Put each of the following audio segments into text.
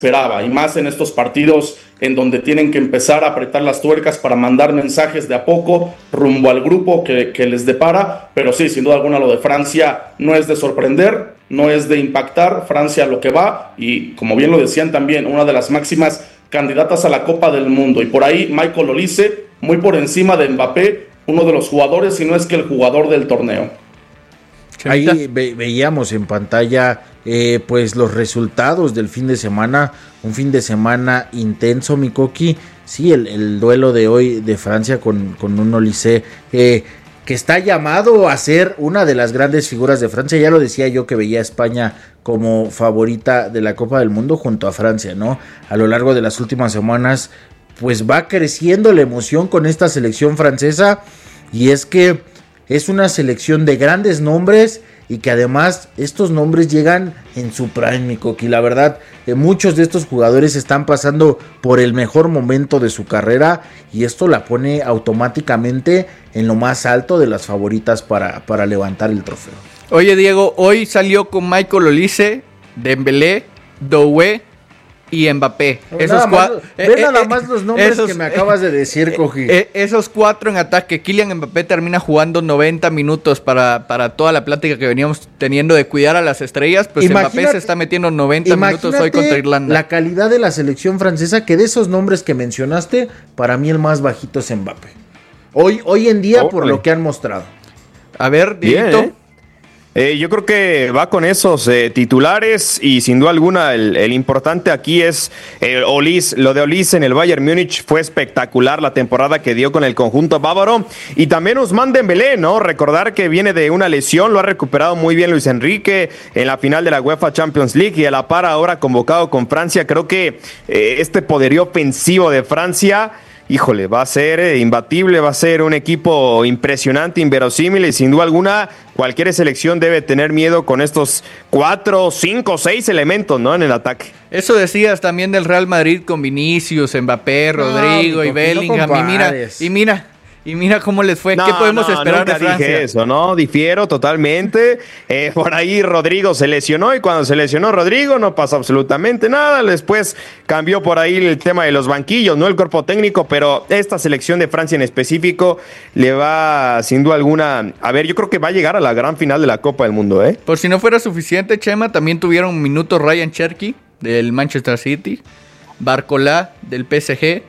esperaba, y más en estos partidos en donde tienen que empezar a apretar las tuercas para mandar mensajes de a poco rumbo al grupo que les depara. Pero sí, sin duda alguna lo de Francia no es de sorprender, no es de impactar. Francia lo que va, y como bien lo decían también, una de las máximas candidatas a la Copa del Mundo, y por ahí Michael Olise muy por encima de Mbappé, uno de los jugadores, si no es que el jugador del torneo. Ahí veíamos en pantalla pues los resultados del fin de semana, un fin de semana intenso, mi Coqui. Sí, el duelo de hoy de Francia con un Olise que está llamado a ser una de las grandes figuras de Francia. Ya lo decía yo, que veía a España como favorita de la Copa del Mundo junto a Francia, ¿no? A lo largo de las últimas semanas pues va creciendo la emoción con esta selección francesa, y es que es una selección de grandes nombres y que además estos nombres llegan en su prime, mi Coqui. La verdad, muchos de estos jugadores están pasando por el mejor momento de su carrera, y esto la pone automáticamente en lo más alto de las favoritas para levantar el trofeo. Oye, Diego, hoy salió con Michael Olise, Dembélé, Doué y Mbappé. Nada más los nombres que me acabas de decir, Coqui. Esos cuatro en ataque. Kylian Mbappé termina jugando 90 minutos para toda la plática que veníamos teniendo de cuidar a las estrellas. Pues Mbappé se está metiendo 90 minutos hoy contra Irlanda. La calidad de la selección francesa, que de esos nombres que mencionaste, para mí el más bajito es Mbappé. Hoy en día, por lo que han mostrado. A ver, Dieguito. Yo creo que va con esos titulares, y sin duda alguna el importante aquí es Olise. Lo de Olise en el Bayern Múnich fue espectacular, la temporada que dio con el conjunto bávaro, y también Ousmane Dembélé, ¿no? Recordar que viene de una lesión, lo ha recuperado muy bien Luis Enrique en la final de la UEFA Champions League, y a la par ahora convocado con Francia. Creo que este poderío ofensivo de Francia, híjole, va a ser imbatible, va a ser un equipo impresionante, inverosímil, y sin duda alguna cualquier selección debe tener miedo con estos 4, 5, 6 elementos, ¿no? En el ataque. Eso decías también del Real Madrid con Vinicius, Mbappé, Rodrigo y Bellingham, y mira cómo les fue. ¿Qué podemos esperar de Francia? Dije eso, ¿no? Difiero totalmente. Por ahí Rodrigo se lesionó, y cuando se lesionó Rodrigo no pasó absolutamente nada. Después cambió por ahí el tema de los banquillos, ¿no? El cuerpo técnico, pero esta selección de Francia en específico le va, sin duda alguna, a ver, yo creo que va a llegar a la gran final de la Copa del Mundo, ¿eh? Por si no fuera suficiente, Chema, también tuvieron un minuto Ryan Cherki del Manchester City, Barcola del PSG,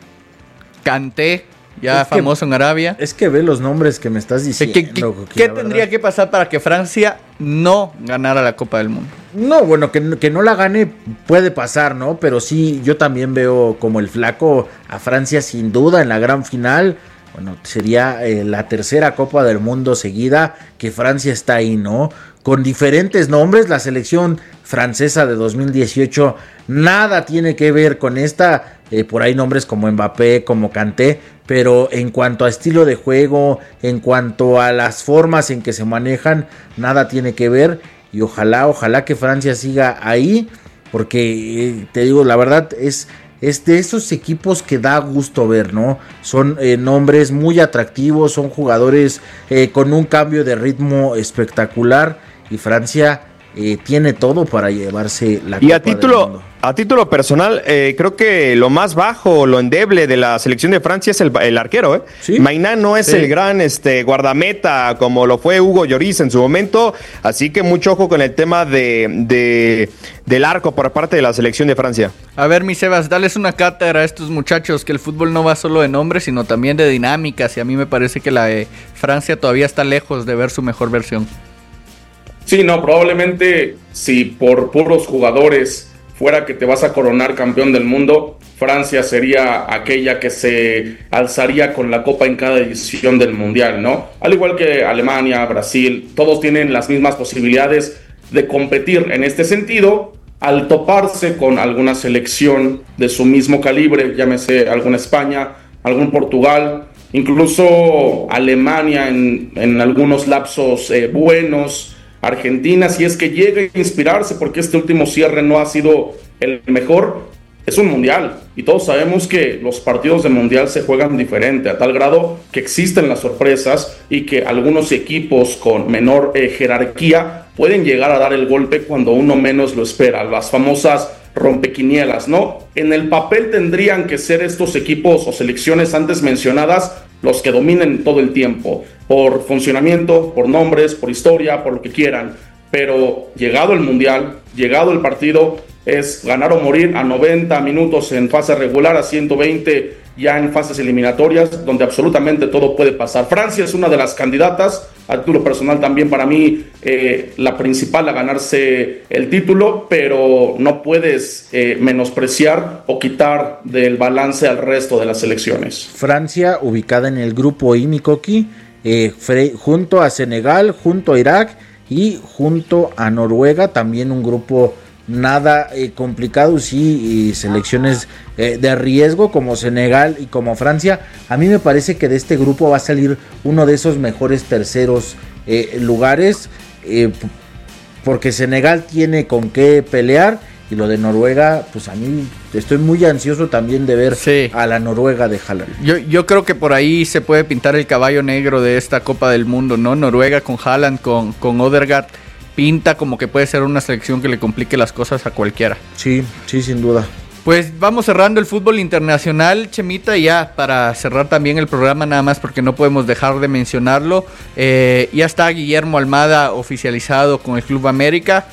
Kanté, ya famoso en Arabia. Es que ve los nombres que me estás diciendo. ¿Qué tendría que pasar para que Francia no ganara la Copa del Mundo? No, bueno, que no la gane puede pasar, ¿no? Pero sí, yo también veo como el flaco a Francia sin duda en la gran final. Bueno, sería la tercera Copa del Mundo seguida que Francia está ahí, ¿no? Con diferentes nombres, la selección francesa de 2018 nada tiene que ver con esta. Por ahí nombres como Mbappé, como Kanté, pero en cuanto a estilo de juego, en cuanto a las formas en que se manejan, nada tiene que ver, y ojalá que Francia siga ahí, porque te digo, la verdad es de esos equipos que da gusto ver, ¿no? Son nombres muy atractivos, son jugadores con un cambio de ritmo espectacular, y Francia tiene todo para llevarse la Copa del Mundo. A título personal, creo que lo más bajo, lo endeble de la selección de Francia es el arquero, ¿eh? ¿Sí? Maïna no es el gran guardameta como lo fue Hugo Lloris en su momento, así que mucho ojo con el tema del arco por parte de la selección de Francia. A ver, mi Sebas, dales una cátedra a estos muchachos, que el fútbol no va solo de nombres, sino también de dinámicas, y a mí me parece que la de Francia todavía está lejos de ver su mejor versión. Sí, no, probablemente si por puros jugadores fuera que te vas a coronar campeón del mundo, Francia sería aquella que se alzaría con la copa en cada edición del mundial, ¿no? Al igual que Alemania, Brasil, todos tienen las mismas posibilidades de competir en este sentido. Al toparse con alguna selección de su mismo calibre, llámese alguna España, algún Portugal, incluso Alemania en algunos lapsos buenos, Argentina, si es que llega a inspirarse, porque este último cierre no ha sido el mejor, es un mundial, y todos sabemos que los partidos de mundial se juegan diferente, a tal grado que existen las sorpresas y que algunos equipos con menor jerarquía pueden llegar a dar el golpe cuando uno menos lo espera, las famosas rompequinielas, ¿no? En el papel tendrían que ser estos equipos o selecciones antes mencionadas los que dominen todo el tiempo, por funcionamiento, por nombres, por historia, por lo que quieran. Pero llegado el Mundial, llegado el partido, es ganar o morir a 90 minutos en fase regular, a 120 ya en fases eliminatorias, donde absolutamente todo puede pasar. Francia es una de las candidatas, a título personal también para mí la principal a ganarse el título, pero no puedes menospreciar o quitar del balance al resto de las selecciones. Francia ubicada en el grupo I, Mikoki, junto a Senegal, junto a Irak y junto a Noruega, también un grupo nada complicado, sí, y selecciones de riesgo como Senegal y como Francia. A mí me parece que de este grupo va a salir uno de esos mejores terceros lugares, porque Senegal tiene con qué pelear, y lo de Noruega, pues a mí estoy muy ansioso también de ver a la Noruega de Haaland. Yo creo que por ahí se puede pintar el caballo negro de esta Copa del Mundo, ¿no? Noruega con Haaland, con Ødegaard, pinta como que puede ser una selección que le complique las cosas a cualquiera. Sí, sin duda. Pues vamos cerrando el fútbol internacional, Chemita, ya para cerrar también el programa, nada más porque no podemos dejar de mencionarlo. Ya está Guillermo Almada oficializado con el Club América.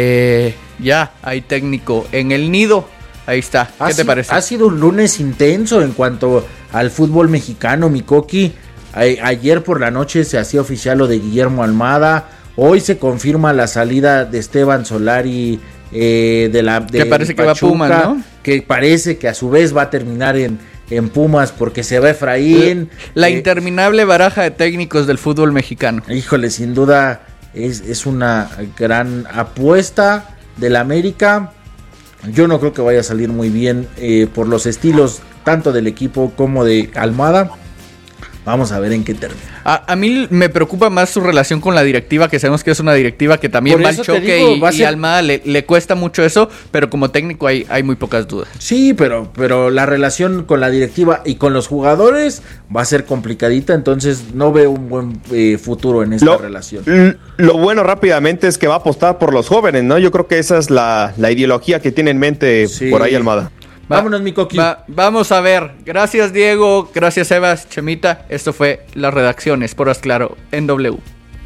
Ya hay técnico en el nido. Ahí está. ¿Qué te parece? Ha sido un lunes intenso en cuanto al fútbol mexicano, Mikoki. Ayer por la noche se hacía oficial lo de Guillermo Almada. Hoy se confirma la salida de Esteban Solari que parece que va a Pumas, ¿no? Que parece que a su vez va a terminar en Pumas porque se va Efraín. La interminable baraja de técnicos del fútbol mexicano. Híjole, sin duda es una gran apuesta del América. Yo no creo que vaya a salir muy bien por los estilos tanto del equipo como de Almada. Vamos a ver en qué termina. A mí me preocupa más su relación con la directiva, que sabemos que es una directiva que también va al choque y Almada le cuesta mucho eso, pero como técnico hay muy pocas dudas. Sí, pero la relación con la directiva y con los jugadores va a ser complicadita, entonces no veo un buen futuro en esta relación. Lo bueno rápidamente es que va a apostar por los jóvenes, ¿no? Yo creo que esa es la ideología que tiene en mente por ahí Almada. Vámonos, Mikoki. Vamos a ver. Gracias, Diego. Gracias, Sebas. Chemita. Esto fue Las Redacciones por Asclaro en W.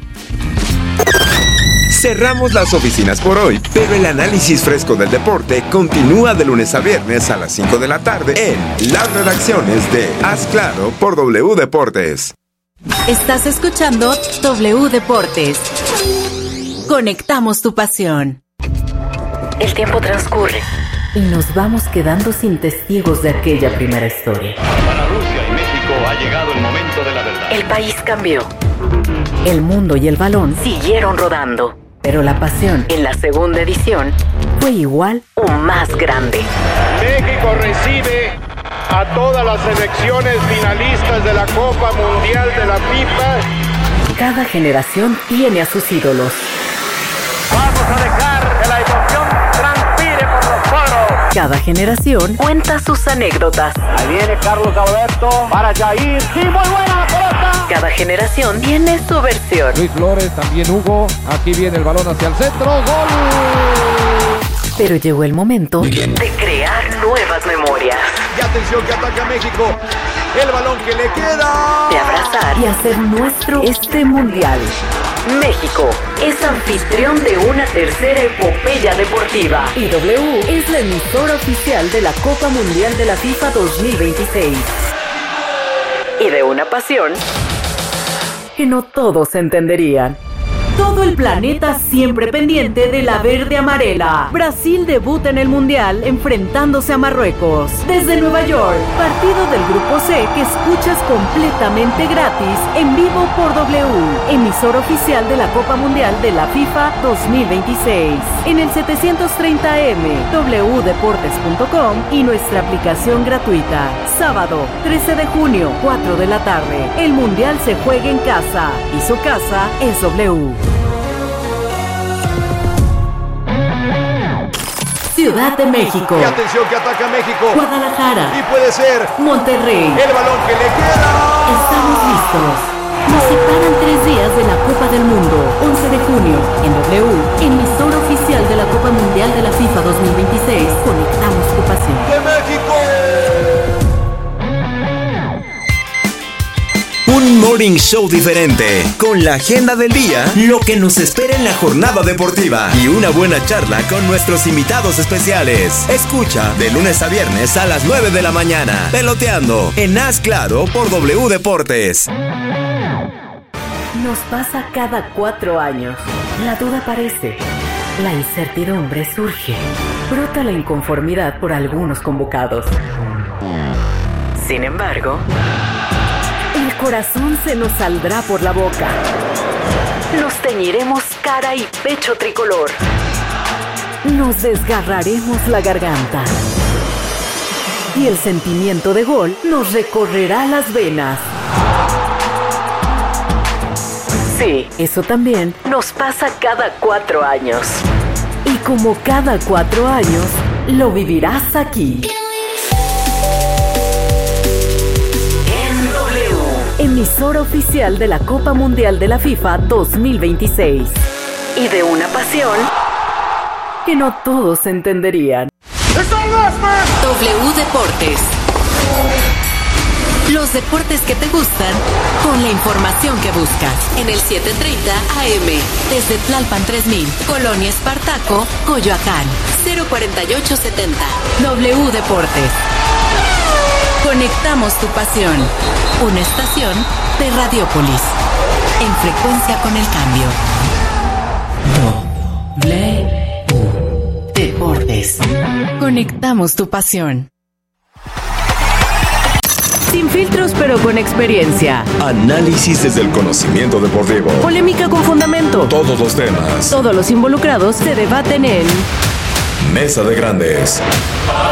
Cerramos las oficinas por hoy, pero el análisis fresco del deporte continúa de lunes a viernes a las 5 de la tarde en Las Redacciones de Asclaro por W Deportes. Estás escuchando W Deportes. Conectamos tu pasión. El tiempo transcurre y nos vamos quedando sin testigos de aquella primera historia. Para Rusia y México ha llegado el momento de la verdad. El país cambió. El mundo y el balón siguieron rodando. Pero la pasión en la segunda edición fue igual o más grande. México recibe a todas las selecciones finalistas de la Copa Mundial de la FIFA. Cada generación tiene a sus ídolos. Vamos a dejar que la emoción transpire por los poros. Cada generación cuenta sus anécdotas. Ahí viene Carlos Alberto para Jair. ¡Sí, muy buena la pelota! Cada generación tiene su versión. Luis Flores, también Hugo. Aquí viene el balón hacia el centro. ¡Gol! Pero llegó el momento de crear nuevas memorias. Y atención que ataca México. El balón que le queda. De abrazar y hacer nuestro este mundial. México es anfitrión de una tercera epopeya deportiva. Y W es la emisora oficial de la Copa Mundial de la FIFA 2026. Y de una pasión que no todos entenderían. Todo el planeta siempre pendiente de la verde amarela. Brasil debuta en el Mundial enfrentándose a Marruecos. Desde Nueva York, partido del Grupo C que escuchas completamente gratis en vivo por W, emisora oficial de la Copa Mundial de la FIFA 2026. En el 730M, wdeportes.com y nuestra aplicación gratuita. Sábado, 13 de junio, 4 de la tarde. El Mundial se juega en casa y su casa es W. Ciudad de México. Y atención que ataca México. Guadalajara. Y puede ser Monterrey. El balón que le queda. Estamos listos. Nos separan 3 días de la Copa del Mundo. 11 de junio, en W, emisora oficial de la Copa Mundial de la FIFA 2026. Conectamos tu pasión. ¡De México! Un morning show diferente, con la agenda del día, lo que nos espera en la jornada deportiva y una buena charla con nuestros invitados especiales. Escucha de lunes a viernes a las 9 de la mañana, Peloteando, en Haz Claro por W Deportes. Nos pasa cada 4 años. La duda aparece. La incertidumbre surge. Brota la inconformidad por algunos convocados. Sin embargo, el corazón se nos saldrá por la boca. Nos teñiremos cara y pecho tricolor. Nos desgarraremos la garganta. Y el sentimiento de gol nos recorrerá las venas. Sí, eso también nos pasa cada 4 años. Y como cada 4 años, lo vivirás aquí. En W, emisora oficial de la Copa Mundial de la FIFA 2026. Y de una pasión que no todos entenderían. W Deportes. Los deportes que te gustan, con la información que buscas. En el 7:30 AM, desde Tlalpan 3000, Colonia Espartaco, Coyoacán, 04870. W Deportes. Conectamos tu pasión. Una estación de Radiópolis. En frecuencia con el cambio. W Deportes. Conectamos tu pasión. Sin filtros pero con experiencia. Análisis desde el conocimiento deportivo. Polémica con fundamento. Todos los temas. Todos los involucrados se debaten en Mesa de Grandes.